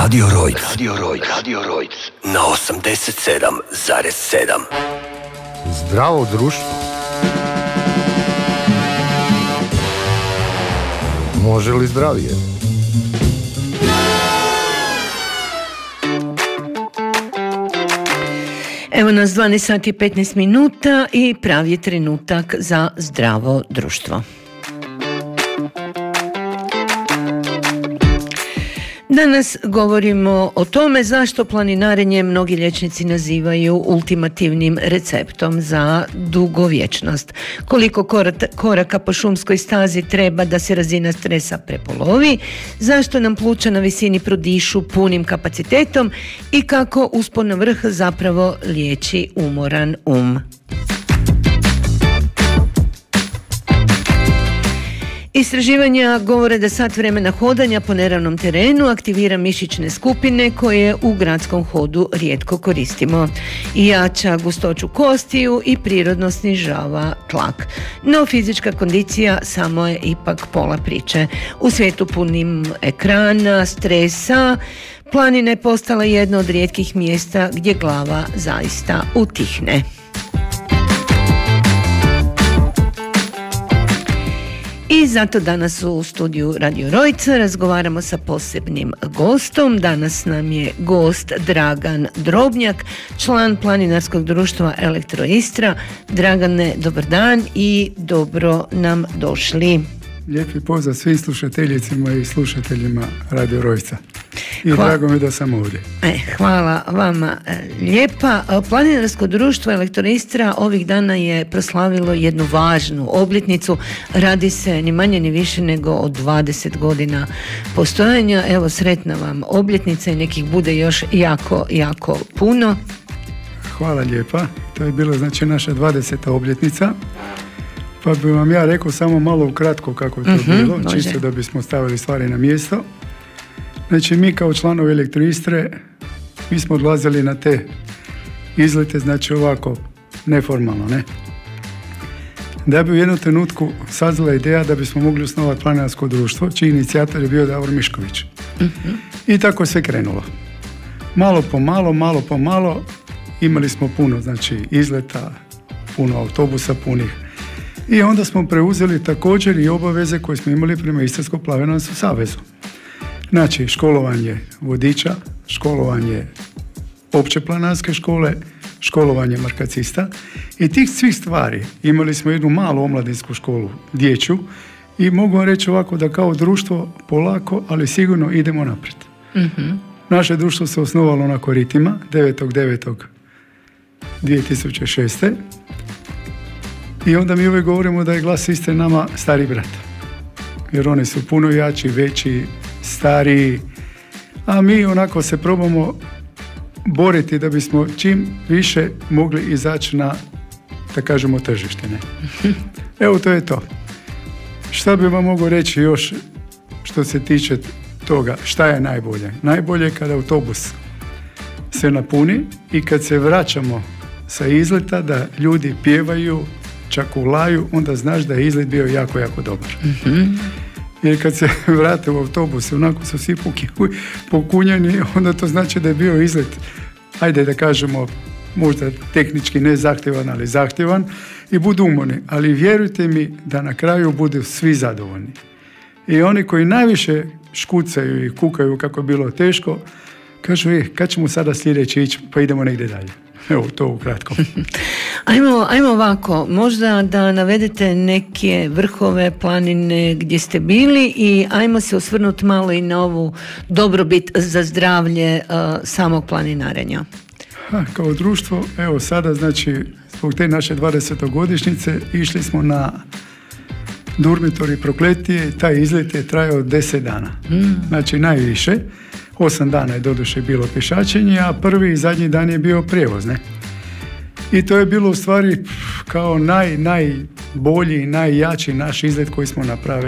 Radio Rojc na 87,7. Zdravo društvo. Može li zdravije? Evo nas 12 sati i 15 minuta i pravi je trenutak za zdravo društvo. Danas govorimo o tome zašto planinarenje mnogi liječnici nazivaju ultimativnim receptom za dugovječnost. Koliko koraka po šumskoj stazi treba da se razina stresa prepolovi, zašto nam pluća na visini prodišu punim kapacitetom i kako uspon na vrh zapravo liječi umoran um. Istraživanja govore da sat vremena hodanja po neravnom terenu aktivira mišićne skupine koje u gradskom hodu rijetko koristimo. I jača gustoću kostiju i prirodno snižava tlak. No fizička kondicija samo je ipak pola priče. U svijetu punim ekrana, stresa, planina je postala jedna od rijetkih mjesta gdje glava zaista utihne. I zato danas u studiju Radio Rojca razgovaramo sa posebnim gostom. Danas nam je gost Dragan Drobnjak, član planinarskog društva Elektroistra. Dragane, dobar dan i dobro nam došli. Lijepi pozdrav svim slušateljicima i slušateljima Radio Rojca. I drago mi da sam ovdje. Hvala vama lijepa. Planinarsko društvo Elektroistra ovih dana je proslavilo jednu važnu obljetnicu. Radi se ni manje ni više nego od 20 godina postojanja. Evo, sretna vam obljetnica i nekih bude još jako, jako puno. Hvala lijepa. To je bilo znači naša 20. obljetnica. Pa bi vam ja rekao samo malo ukratko kako je to bilo, može. Čisto da bismo stavili stvari na mjesto. Znači mi kao članovi Elektroistre, mi smo odlazili na te izlete, znači ovako, neformalno, ne? Da bi u jednom trenutku sazvala ideja da bismo mogli osnovati planinarsko društvo, čiji inicijator je bio Davor Mišković. I tako se krenulo. Malo po malo, imali smo puno, znači izleta, puno autobusa punih. I onda smo preuzeli također i obaveze koje smo imali prema Istarskom planinarskom savezu. Znači, školovanje vodiča, školovanje opće planinarske škole, školovanje markacista i tih svih stvari imali smo jednu malu omladinsku školu, dječju, i mogu vam reći ovako da kao društvo polako, ali sigurno idemo naprijed. Naše društvo se osnovalo na Koritima 9.9.2006. I onda mi uvijek govorimo da je Glas Istre nama stari brat. Jer oni su puno jači, veći, stariji, a mi onako se probamo boriti da bismo čim više mogli izaći na, da kažemo, tržište. Ne? Evo, to je to. Šta bi vam mogu reći još što se tiče toga, šta je najbolje? Najbolje je kada autobus se napuni i kad se vraćamo sa izleta da ljudi pjevaju, čak ulaju, onda znaš da je izlet bio jako, jako dobar. Jer kad se vrate u autobus, onako su svi pokunjeni, onda to znači da je bio izlet, ajde da kažemo, možda tehnički ne zahtjevan, ali zahtjevan, i budu umorni. Ali vjerujte mi da na kraju budu svi zadovoljni. I oni koji najviše škucaju i kukaju kako je bilo teško, kažu, kad ćemo sada sljedeće ići, pa idemo negdje dalje. Evo, to ukratko. Ajmo ovako, možda da navedete neke vrhove, planine gdje ste bili i ajmo se osvrnuti malo i na ovu dobrobit za zdravlje samog planinarenja. Kao društvo, evo sada, znači, zbog te naše 20-godišnjice išli smo na Durmitor i Prokletije i taj izlet je trajao 10 dana. Znači, najviše. 8 dana je doduše bilo pješačenje, a prvi i zadnji dan je bio prijevoz, ne? I to je bilo u stvari kao najbolji i najjači naš izlet koji smo napravili.